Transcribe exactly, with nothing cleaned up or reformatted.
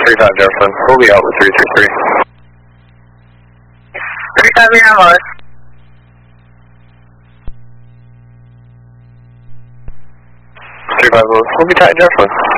three five Jefferson, we'll be out with three three three. three five Ramos. three five Lewis, we'll be tight Jefferson.